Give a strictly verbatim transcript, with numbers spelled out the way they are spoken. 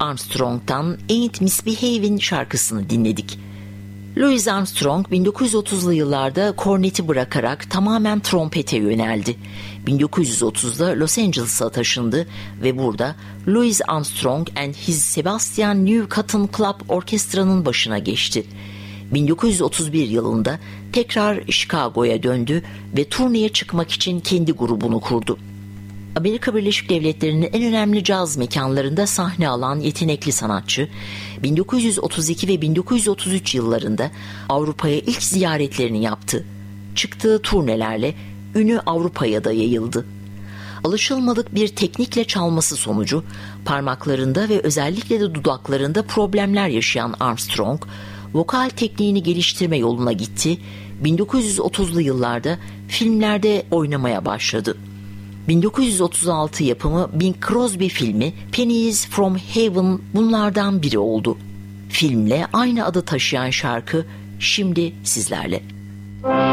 Armstrong'dan Ain't Misbehavin' şarkısını dinledik. Louis Armstrong bin dokuz yüz otuzlu yıllarda korneti bırakarak tamamen trompete yöneldi. bin dokuz yüz otuzda Los Angeles'a taşındı ve burada Louis Armstrong and his Sebastian New Cotton Club orkestranın başına geçti. bin dokuz yüz otuz bir yılında tekrar Chicago'ya döndü ve turneye çıkmak için kendi grubunu kurdu. Amerika Birleşik Devletleri'nin en önemli caz mekanlarında sahne alan yetenekli sanatçı, bin dokuz yüz otuz iki ve bin dokuz yüz otuz üç yıllarında Avrupa'ya ilk ziyaretlerini yaptı. Çıktığı turnelerle ünü Avrupa'ya da yayıldı. Alışılmadık bir teknikle çalması sonucu parmaklarında ve özellikle de dudaklarında problemler yaşayan Armstrong, vokal tekniğini geliştirme yoluna gitti. bin dokuz yüz otuzlu yıllarda filmlerde oynamaya başladı. bin dokuz yüz otuz altı yapımı Bing Crosby filmi Pennies from Heaven bunlardan biri oldu. Filmle aynı adı taşıyan şarkı şimdi sizlerle.